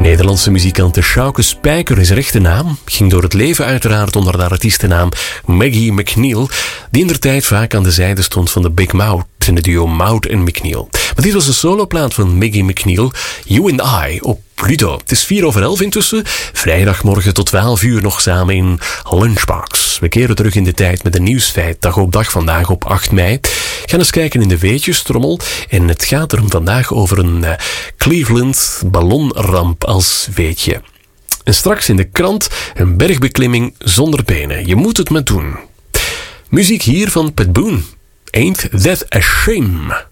Nederlandse muzikante Sjouke Spijker is rechte naam ging door het leven uiteraard onder de artiestennaam Maggie McNeil, die indertijd vaak aan de zijde stond van de Big Mouth in het duo Mouth en McNeil. Maar dit was een soloplaat van Maggie McNeil, You and I, op Pluto. Het is 11:04 intussen, vrijdagmorgen tot 12 uur nog samen in Lunchbox. We keren terug in de tijd met een nieuwsfeit, dag op dag vandaag op 8 mei. Gaan eens kijken in de weetjestrommel en het gaat er vandaag over een Cleveland ballonramp als weetje. En straks in de krant een bergbeklimming zonder benen. Je moet het maar doen. Muziek hier van Pat Boone. Ain't That a Shame?